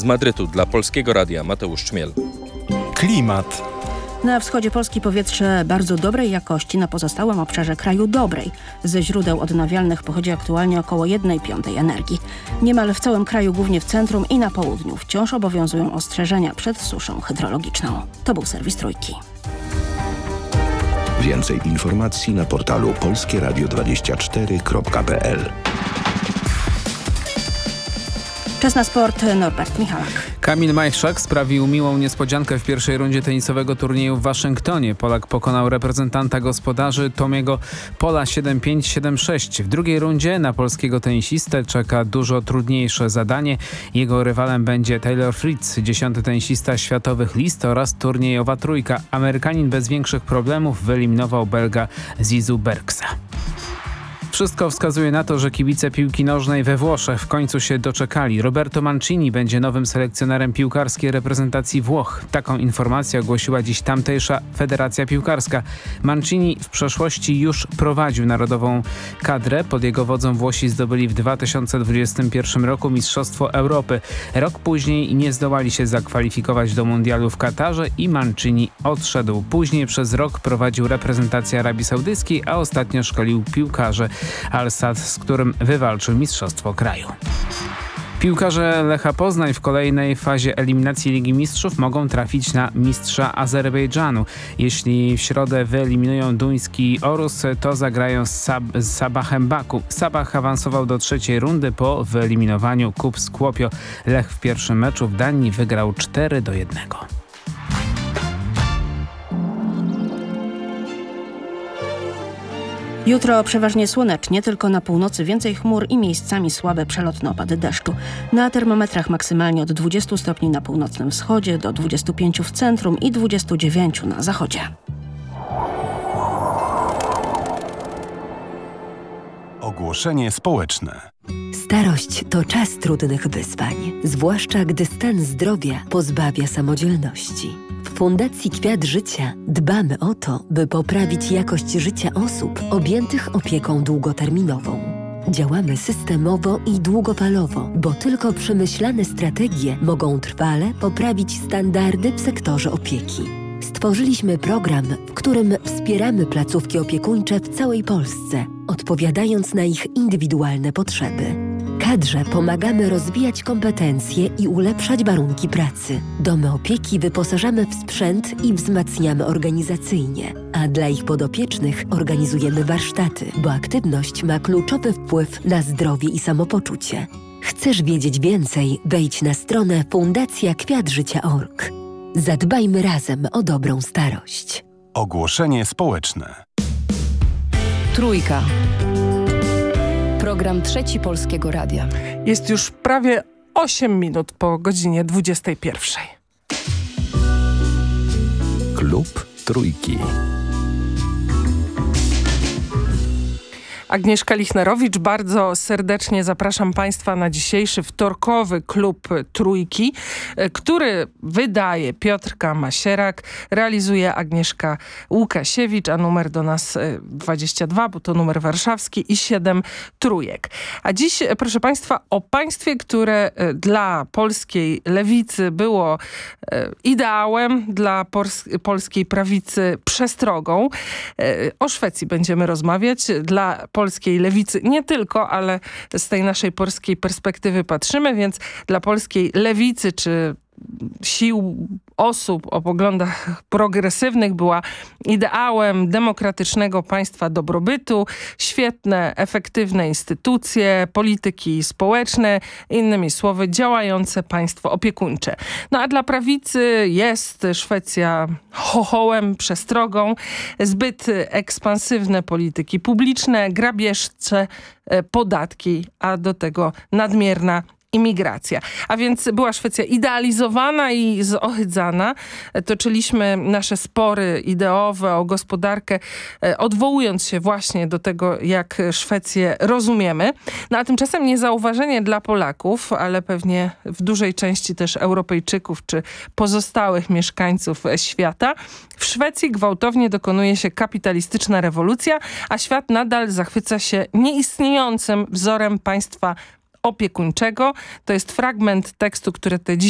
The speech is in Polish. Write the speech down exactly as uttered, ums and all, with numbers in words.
Z Madrytu dla Polskiego Radia Mateusz Czmiel. Klimat. Na wschodzie Polski powietrze bardzo dobrej jakości, na pozostałym obszarze kraju dobrej. Ze źródeł odnawialnych pochodzi aktualnie około jednej piątej energii. Niemal w całym kraju, głównie w centrum i na południu, wciąż obowiązują ostrzeżenia przed suszą hydrologiczną. To był serwis Trójki. Więcej informacji na portalu polskie radio dwadzieścia cztery kropka p l. Czas na sport, Norbert Michalak. Kamil Majchrzak sprawił miłą niespodziankę w pierwszej rundzie tenisowego turnieju w Waszyngtonie. Polak pokonał reprezentanta gospodarzy Tomiego Pola siedem pięć siedem sześć. W drugiej rundzie na polskiego tenisistę czeka dużo trudniejsze zadanie. Jego rywalem będzie Taylor Fritz, dziesiąty tenisista światowych list oraz turniejowa trójka. Amerykanin bez większych problemów wyeliminował Belga Zizu Bergsa. Wszystko wskazuje na to, że kibice piłki nożnej we Włoszech w końcu się doczekali. Roberto Mancini będzie nowym selekcjonerem piłkarskiej reprezentacji Włoch. Taką informację ogłosiła dziś tamtejsza Federacja Piłkarska. Mancini w przeszłości już prowadził narodową kadrę. Pod jego wodzą Włosi zdobyli w dwa tysiące dwudziestym pierwszym roku Mistrzostwo Europy. Rok później nie zdołali się zakwalifikować do mundialu w Katarze i Mancini odszedł. Później przez rok prowadził reprezentację Arabii Saudyjskiej, a ostatnio szkolił piłkarzy Al-Sadd, z którym wywalczył mistrzostwo kraju. Piłkarze Lecha Poznań w kolejnej fazie eliminacji Ligi Mistrzów mogą trafić na mistrza Azerbejdżanu. Jeśli w środę wyeliminują duński Orus, to zagrają z, Sab- z Sabahem Baku. Sabah awansował do trzeciej rundy po wyeliminowaniu Kup Skłopio. Lech w pierwszym meczu w Danii wygrał cztery do jednego. Jutro przeważnie słonecznie, tylko na północy więcej chmur i miejscami słabe przelotne opady deszczu. Na termometrach maksymalnie od dwudziestu stopni na północnym wschodzie do dwudziestu pięciu w centrum i dwudziestu dziewięciu na zachodzie. Ogłoszenie społeczne. Starość to czas trudnych wyzwań, zwłaszcza gdy stan zdrowia pozbawia samodzielności. W Fundacji Kwiat Życia dbamy o to, by poprawić jakość życia osób objętych opieką długoterminową. Działamy systemowo i długofalowo, bo tylko przemyślane strategie mogą trwale poprawić standardy w sektorze opieki. Stworzyliśmy program, w którym wspieramy placówki opiekuńcze w całej Polsce, odpowiadając na ich indywidualne potrzeby. Kadrze pomagamy rozwijać kompetencje i ulepszać warunki pracy. Domy opieki wyposażamy w sprzęt i wzmacniamy organizacyjnie, a dla ich podopiecznych organizujemy warsztaty, bo aktywność ma kluczowy wpływ na zdrowie i samopoczucie. Chcesz wiedzieć więcej? Wejdź na stronę fundacja kwiat życia kropka org. Zadbajmy razem o dobrą starość. Ogłoszenie społeczne. Trójka. Program Trzeci Polskiego Radia. Jest już prawie osiem minut po godzinie dwudziestej pierwszej. Klub Trójki. Agnieszka Lichnerowicz, bardzo serdecznie zapraszam Państwa na dzisiejszy wtorkowy klub Trójki, który wydaje Piotrka Masierak, realizuje Agnieszka Łukasiewicz, a numer do nas dwadzieścia dwa, bo to numer warszawski i siedem trójek. A dziś, proszę Państwa, o państwie, które dla polskiej lewicy było ideałem, dla polskiej prawicy przestrogą. O Szwecji będziemy rozmawiać. Dla polskiej lewicy nie tylko, ale z tej naszej polskiej perspektywy patrzymy, więc dla polskiej lewicy czy sił osób o poglądach progresywnych była ideałem demokratycznego państwa dobrobytu, świetne, efektywne instytucje, polityki społeczne, innymi słowy działające państwo opiekuńcze. No a dla prawicy jest Szwecja chochołem, przestrogą, zbyt ekspansywne polityki publiczne, grabieżcze podatki, a do tego nadmierna imigracja. A więc była Szwecja idealizowana i zohydzana. Toczyliśmy nasze spory ideowe o gospodarkę, odwołując się właśnie do tego, jak Szwecję rozumiemy. No a tymczasem niezauważenie dla Polaków, ale pewnie w dużej części też Europejczyków czy pozostałych mieszkańców świata, w Szwecji gwałtownie dokonuje się kapitalistyczna rewolucja, a świat nadal zachwyca się nieistniejącym wzorem państwa opiekuńczego. To jest fragment tekstu, który te dziś